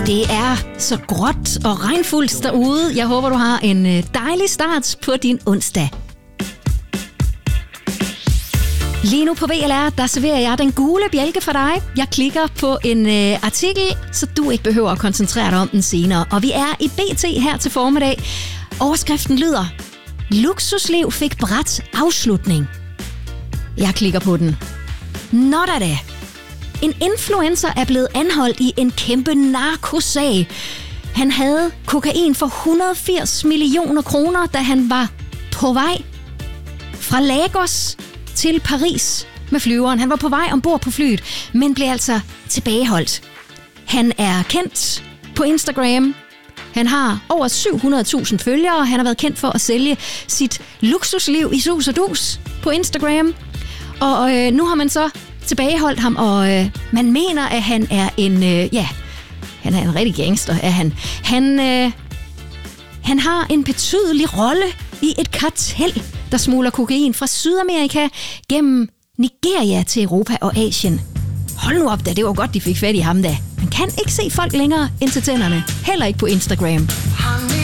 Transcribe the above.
Det er så gråt og regnfuldt derude. Jeg håber, du har en dejlig start på din onsdag. Lige nu på VLR, der serverer jeg den gule bjælke for dig. Jeg klikker på en artikel, så du ikke behøver at koncentrere dig om den senere. Og vi er i BT her til formiddag. Overskriften lyder: Luksusliv fik brat afslutning. Jeg klikker på den. Nå da. En influencer er blevet anholdt i en kæmpe narkosag. Han havde kokain for 180 millioner kroner, da han var på vej fra Lagos til Paris med flyveren. Han var på vej ombord på flyet, men blev altså tilbageholdt. Han er kendt på Instagram. Han har over 700.000 følgere. Han har været kendt for at sælge sit luksusliv i sus og dus på Instagram. Og nu har man så tilbageholdt ham, og man mener, at han er han er en rigtig gangster, er han. Han har en betydelig rolle i et kartel, der smugler kokain fra Sydamerika gennem Nigeria til Europa og Asien. Hold nu op da, det var godt, de fik fat i ham da. Man kan ikke se folk længere ind til tænderne, heller ikke på Instagram.